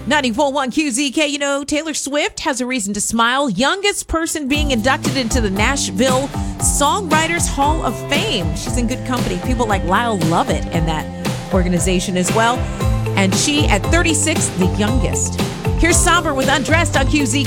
94.1 QZK. You know, Taylor Swift has a reason to smile. Youngest person being inducted into the Nashville Songwriters Hall of Fame. She's in good company. People like Lyle Lovett in that organization as well. And she, at 36, the youngest. Here's Somber with Undressed on QZK.